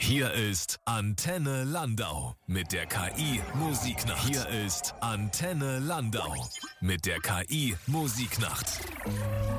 Hier ist Antenne Landau mit der KI Musiknacht. Hier ist Antenne Landau mit der KI Musiknacht.